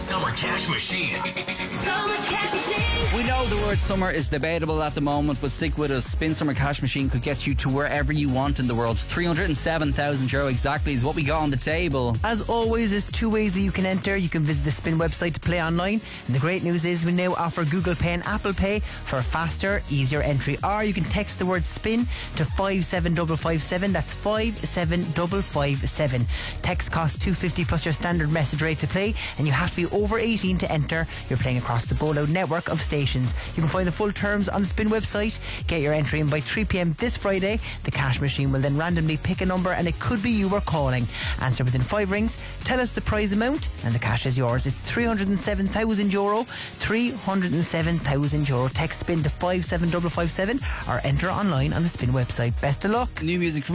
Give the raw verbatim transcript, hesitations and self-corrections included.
Summer Cash Machine. Summer Cash Machine. We know the word summer is debatable at the moment, but stick with us. Spin Summer Cash Machine could get you to wherever you want in the world. three hundred seven thousand euro exactly is what we got on the table. As always, there's two ways that you can enter. You can visit the Spin website to play online, and the great news is we now offer Google Pay and Apple Pay for a faster, easier entry. Or you can text the word SPIN to five seven five five seven. That's five seven five five seven. Text costs two dollars fifty plus your standard message rate to play, and you have to be over eighteen to enter. You're playing across the Go Loud network of stations. You can find the full terms on the Spin website. Get your entry in by three p.m. this Friday. The cash machine will then randomly pick a number, and it could be you we're calling. Answer within five rings, tell us the prize amount, and the cash is yours. It's three hundred seven thousand euro. three hundred seven thousand euro. Text SPIN to five seven five five seven or enter online on the Spin website. Best of luck. New music from